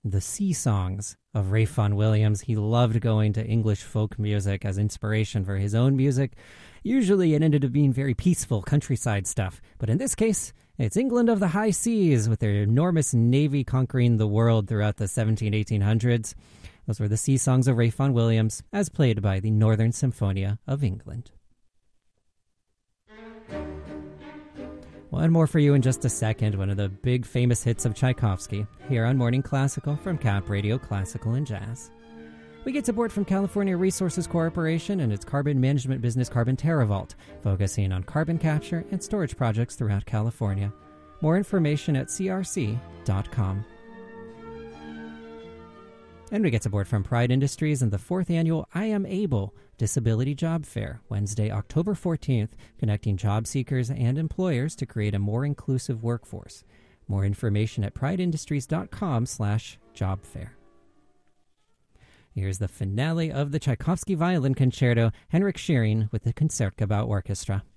the sea songs of Ralph Vaughan Williams. He loved going to English folk music as inspiration for his own music. Usually it ended up being very peaceful countryside stuff, but in this case, it's England of the high seas with their enormous navy conquering the world throughout the 1800s. Those were the sea songs of Ralph Vaughan Williams, as played by the Northern Symphonia of England. One more for you in just a second, one of the big famous hits of Tchaikovsky, here on Morning Classical from Cap Radio Classical and Jazz. We get support from California Resources Corporation and its carbon management business Carbon TerraVault, focusing on carbon capture and storage projects throughout California. More information at crc.com. And we get support from Pride Industries and the 4th annual I Am Able Disability Job Fair, Wednesday, October 14th, connecting job seekers and employers to create a more inclusive workforce. More information at prideindustriescom/jobfair. Here's the finale of the Tchaikovsky Violin Concerto, Henrik Schering with the Concertgebouw Orchestra.